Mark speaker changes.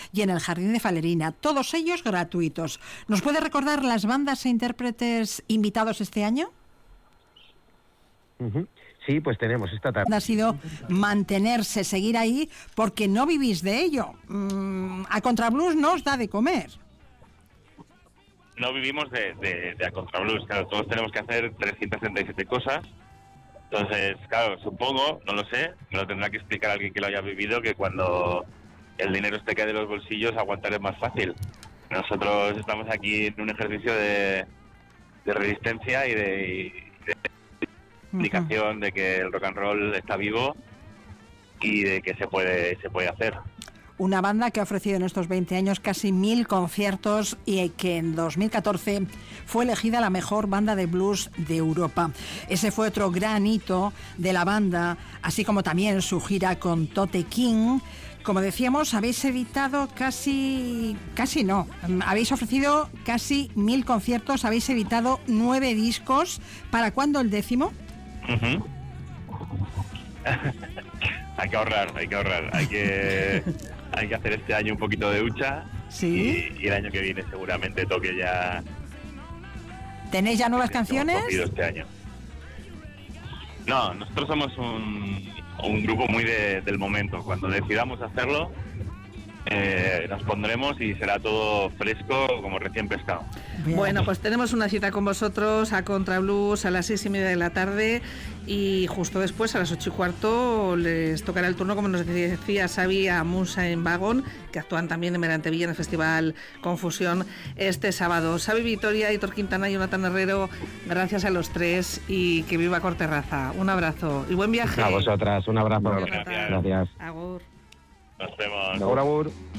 Speaker 1: y en el Jardín de Falerina, todos ellos gratuitos. ¿Nos puede recordar las bandas e intérpretes invitados este año?
Speaker 2: Sí, pues tenemos esta tarde.
Speaker 1: Ha sido mantenerse, seguir ahí, porque no vivís de ello. A Contrablues no os da de comer.
Speaker 3: No vivimos de A Contrablues, claro, todos tenemos que hacer 337 cosas. Entonces, claro, supongo, no lo sé, me lo tendrá que explicar alguien que lo haya vivido, que cuando el dinero te cae de los bolsillos, aguantar es más fácil. Nosotros estamos aquí en un ejercicio de resistencia y de indicación de que el rock and roll está vivo y de que se puede hacer.
Speaker 1: Una banda que ha ofrecido en estos 20 años casi 1000 conciertos y que en 2014 fue elegida la mejor banda de blues de Europa. Ese fue otro gran hito de la banda, así como también su gira con Tote King. Como decíamos, habéis editado habéis ofrecido casi 1000 conciertos, habéis editado 9 discos. ¿Para cuándo el 10º?
Speaker 3: Hay que ahorrar, hay que hacer este año un poquito de hucha.
Speaker 1: ¿Sí?
Speaker 3: Y el año que viene seguramente toque ya.
Speaker 1: ¿Tenéis ya nuevas canciones?
Speaker 3: Este año. No, nosotros somos un grupo muy del momento. Cuando decidamos hacerlo, nos pondremos y será todo fresco como recién pescado.
Speaker 4: Bien. Bueno, pues tenemos una cita con vosotros a Contrablues a las 6:30 de la tarde y justo después a las 8:15 les tocará el turno, como nos decía Xavi, a Musa en Vagón, que actúan también en Merantevilla en el Festival Confusión este sábado. Xavi Vitoria, Aitor Quintana y Jonathan Herrero, gracias a los tres y que viva Corterraza. Un abrazo y buen viaje.
Speaker 2: A vosotras, un abrazo.
Speaker 3: Gracias.
Speaker 4: Agur.
Speaker 3: Nos vemos.
Speaker 2: Agur, agur.